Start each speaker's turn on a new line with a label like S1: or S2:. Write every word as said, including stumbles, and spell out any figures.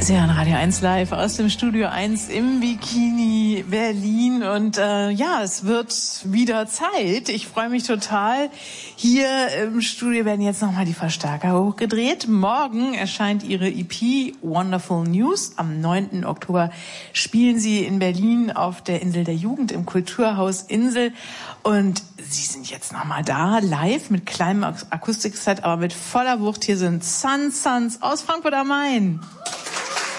S1: Sie hören Radio eins live aus dem Studio eins im Bikini Berlin und äh, ja, es wird wieder Zeit. Ich freue mich total. Hier im Studio werden jetzt nochmal die Verstärker hochgedreht. Morgen erscheint ihre E P Wonderful News. Am neunten Oktober spielen sie in Berlin auf der Insel der Jugend im Kulturhaus Insel und sie sind jetzt nochmal da, live mit kleinem Akustikset, aber mit voller Wucht. Hier sind Sun Suns aus Frankfurt am Main.